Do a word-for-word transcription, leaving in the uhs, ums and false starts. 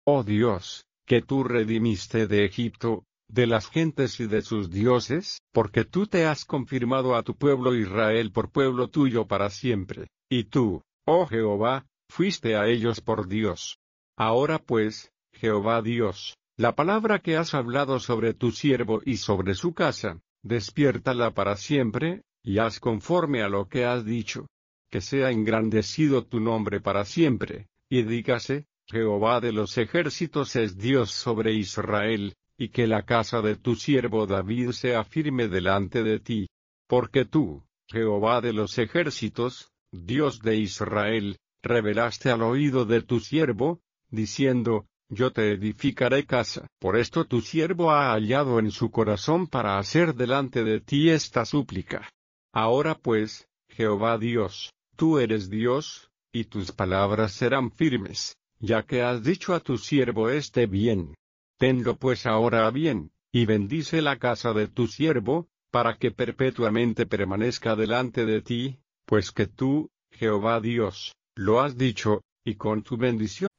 oh Dios, que tú redimiste de Egipto, de las gentes y de sus dioses, porque tú te has confirmado a tu pueblo Israel por pueblo tuyo para siempre, y tú, oh Jehová, fuiste a ellos por Dios. Ahora pues, Jehová Dios, la palabra que has hablado sobre tu siervo y sobre su casa, despiértala para siempre, y haz conforme a lo que has dicho. Que sea engrandecido tu nombre para siempre, y dígase, Jehová de los ejércitos es Dios sobre Israel, y que la casa de tu siervo David sea firme delante de ti. Porque tú, Jehová de los ejércitos, Dios de Israel, revelaste al oído de tu siervo, diciendo, yo te edificaré casa. Por esto tu siervo ha hallado en su corazón para hacer delante de ti esta súplica. Ahora pues, Jehová Dios, tú eres Dios, y tus palabras serán firmes, ya que has dicho a tu siervo este bien. Tenlo pues ahora a bien, y bendice la casa de tu siervo, para que perpetuamente permanezca delante de ti, pues que tú, Jehová Dios, lo has dicho, y con tu bendición